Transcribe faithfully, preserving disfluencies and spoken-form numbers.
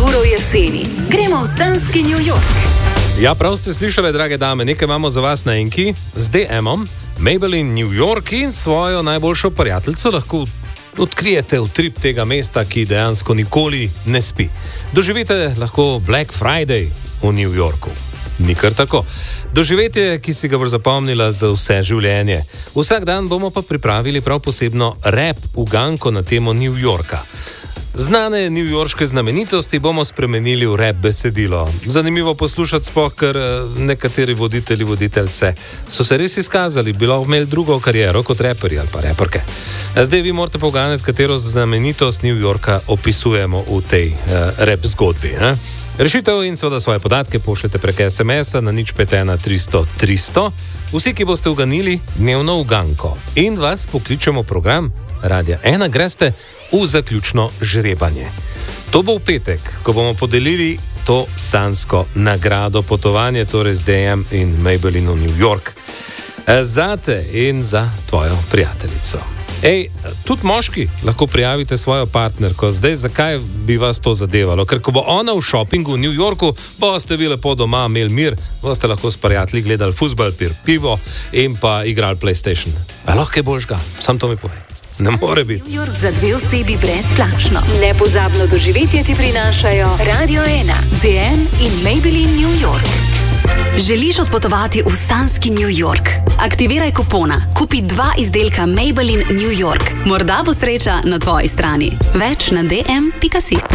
temperaturo v jeseni. Gremo v sanski New York. Ja, prav ste slišali, drage dame, nekaj imamo za vas na enki. Z D M-om, Maybelline New York in svojo najboljšo prijateljico lahko odkrijete utrip tega mesta, ki dejansko nikoli ne spi. Doživite lahko Black Friday v New Yorku. Ni kar tako. Doživetje, ki si ga bo zapomnila za vse življenje. Vsak dan bomo pa pripravili prav posebno rap uganko na temo New Yorka. Znane newyorške znamenitosti bomo spremenili v rap besedilo. Zanimivo poslušati sploh, ker nekateri voditelji, voditeljce so se res izkazali, bilo imeli drugo kariero kot reperji ali pa reperke. Zdaj vi morate poganjati, katero znamenitost New Yorka opisujemo v tej uh, rap zgodbi. Ne? Rešitev in seveda svoje podatke pošljete prek es em es-a na nič pet ena tristo tristo. Vsi, ki boste uganili dnevno uganko in vas pokličemo program Radia ena, greste v zaključno žrebanje. To bo v petek, ko bomo podelili to sansko nagrado potovanje, torej z D M in Maybelline v New York. Zate in za tvojo prijateljico. Ej, tudi moški lahko prijavite svojo partnerko. Zdaj, zakaj bi vas to zadevalo? Ker ko bo ona v šopingu v New Yorku, boste vi lepo doma imeli mir, boste lahko s prijatelji gledali fuzbal, pir pivo in pa igrali PlayStation. A lahko je boljšega? Sam to mi povej. Ne more biti. New York za dve osebi brezplačno. Nepozabno doživetje ti prinašajo Radio ena, D M in Maybelline New York. Želiš odpotovati v sanski New York? Aktiviraj kupona. Kupi dva izdelka Maybelline New York. Morda bo sreča na tvoji strani. Več na d m pika si.